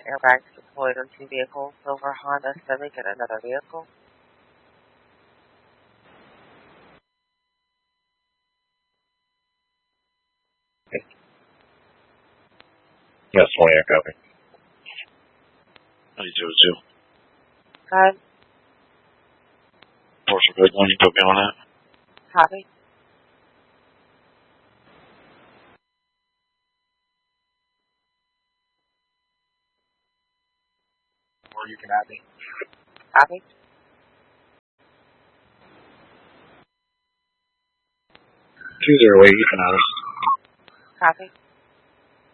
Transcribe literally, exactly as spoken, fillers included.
Airbags deployed on two vehicles. Silver Honda Civic and another vehicle. Yes, twenty, I copy. ninety-two oh two. Go ahead. Porsche Code one, you put me on that? Copy. Or you can add me. Copy. two zero eight, you can add us. Copy.